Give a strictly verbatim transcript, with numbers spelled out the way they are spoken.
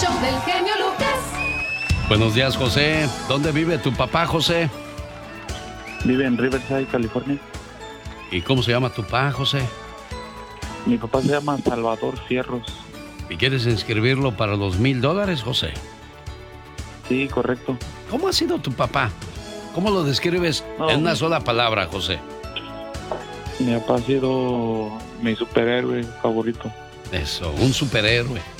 show del genio Lucas. Buenos días, José. ¿Dónde vive tu papá, José? Vive en Riverside, California. ¿Y cómo se llama tu papá, José? Mi papá se llama Salvador Fierros. ¿Y quieres inscribirlo para los mil dólares, José? Sí, correcto. ¿Cómo ha sido tu papá? ¿Cómo lo describes No, en una mi- sola palabra, José? Mi papá ha sido mi superhéroe favorito. Eso, un superhéroe.